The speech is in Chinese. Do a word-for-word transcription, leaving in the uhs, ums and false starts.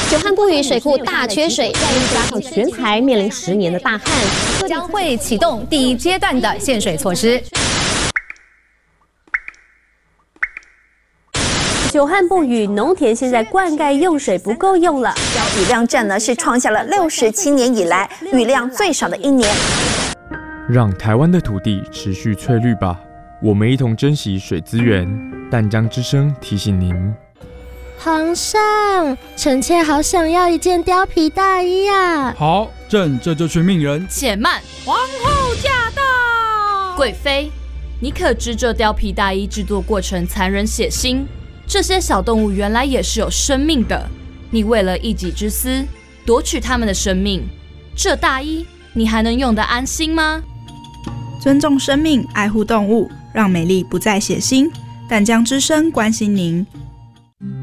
久旱不雨，水库大缺水，再加上全台面临十年的大旱， 将会启动第一阶段的限水措施。 久旱不雨，农田现在灌溉用水不够用了， 雨量占呢是创下了六十七年以来雨量最少的一年。 让台湾的土地持续翠绿吧，我们一同珍惜水资源。淡江之声提醒您。 皇上，臣妾好想要一件貂皮大衣啊！ 好，朕这就去命人。 且慢，皇后驾到！贵妃，你可知这貂皮大衣制作过程残忍血腥？这些小动物原来也是有生命的，你为了一己之私夺取他们的生命，这大衣你还能用得安心吗？ 尊重生命，爱护动物，让美丽不再血腥。淡江之声关心您。